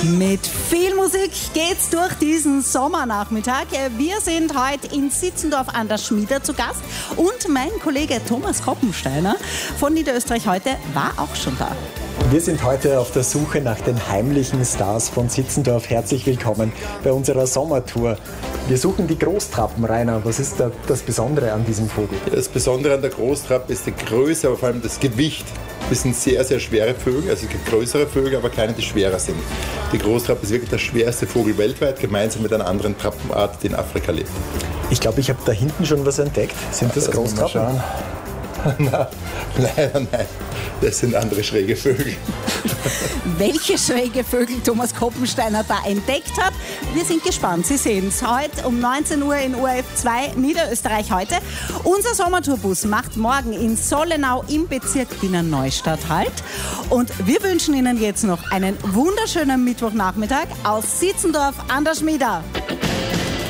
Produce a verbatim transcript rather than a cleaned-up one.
Mit viel Musik geht's durch diesen Sommernachmittag. Wir sind heute in Sitzendorf an der Schmieder zu Gast und mein Kollege Thomas Koppensteiner von Niederösterreich heute war auch schon da. Wir sind heute auf der Suche nach den heimlichen Stars von Sitzendorf. Herzlich willkommen bei unserer Sommertour. Wir suchen die Großtrappen, Rainer. Was ist da das Besondere an diesem Vogel? Das Besondere an der Großtrappe ist die Größe, aber vor allem das Gewicht. Das sind sehr, sehr schwere Vögel, also es gibt größere Vögel, aber keine, die schwerer sind. Die Großtrappe ist wirklich der schwerste Vogel weltweit, gemeinsam mit einer anderen Trappenart, die in Afrika lebt. Ich glaube, ich habe da hinten schon was entdeckt. Sind das, das Großtrappen? Na, leider nein. Das sind andere schräge Vögel. Welche schräge Vögel Thomas Koppensteiner da entdeckt hat, wir sind gespannt. Sie sehen es heute um neunzehn Uhr in O R F zwei Niederösterreich heute. Unser Sommertourbus macht morgen in Sollenau im Bezirk Wiener Neustadt Halt. Und wir wünschen Ihnen jetzt noch einen wunderschönen Mittwochnachmittag aus Sitzendorf an der Schmieder.